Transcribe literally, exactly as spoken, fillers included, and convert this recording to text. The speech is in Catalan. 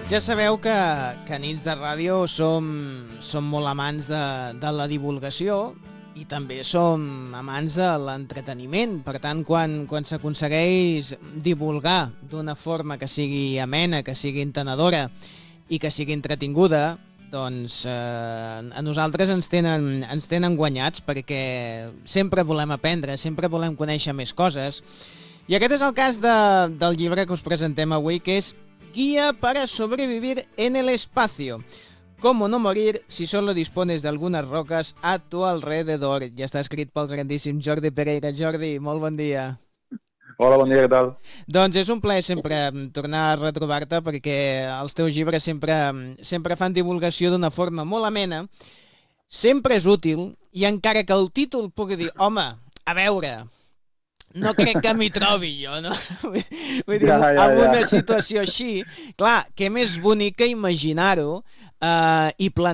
Ja sabeu que, que a Nits de Ràdio som, som molt amants de, de la divulgació i també som amants de l'entreteniment. Per tant, quan, quan s'aconsegueix divulgar d'una forma que sigui amena, que sigui entenedora i que sigui entretinguda, doncs eh, a nosaltres ens tenen, ens tenen guanyats, perquè sempre volem aprendre, sempre volem conèixer més coses. I aquest és el cas de, del llibre que us presentem avui, que és Guía para sobrevivir en el espacio. Cómo no morir si solo dispones de algunas rocas a tu alrededor. Ja està escrit pel grandíssim Jordi Pereira. Jordi, molt bon dia. Hola, bon dia, què tal? Doncs és un plaer sempre tornar a retrobar-te, perquè els teus llibres sempre, sempre fan divulgació d'una forma molt amena, sempre és útil, i encara que el títol pugui dir, home, a veure, no crec que m'hi trobi jo, no? Vull dir, Ja, ja, en una ja. situació així, clar, què més bonic que imaginar-ho eh, i plantejar